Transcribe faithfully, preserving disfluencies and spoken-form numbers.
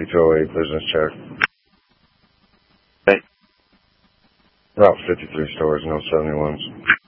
two oh eight, business check. Hey. Route fifty-three stores, no seventy-ones.